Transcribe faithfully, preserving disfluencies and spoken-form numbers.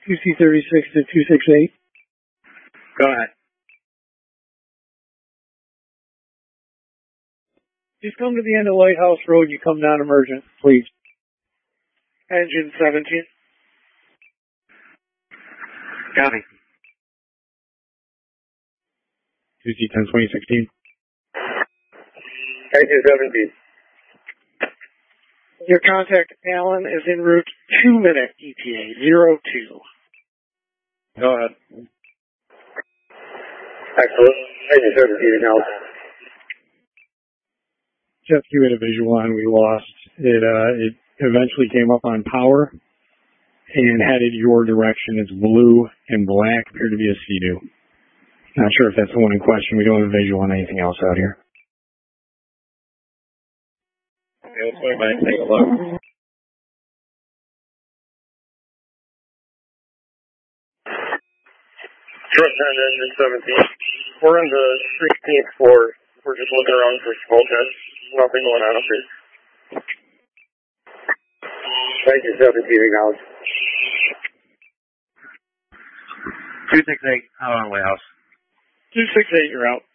two C thirty-six to two sixty-eight. Go ahead. Just come to the end of Lighthouse Road. You come down emergent, please. Engine seventeen. Copy. two C ten twenty sixteen. Engine seventeen. Your contact, Alan, is en route two minute E T A zero two. Go ahead. Excellent. Engine seventeen acknowledged. Jet Q had a visual on. We lost. It, uh, it eventually came up on power and headed your direction. It's blue and black. Appeared to be a Sea-Doo. Not sure if that's the one in question. We don't have a visual on anything else out here. Okay, let's wait back and take a look. Short ten, engine seventeen. We're in the sixteenth floor. We're just looking around for smoke tests. Nothing going on up here. Engine seventeen acknowledged. two six eight, out on Lighthouse. two six eight, you're out.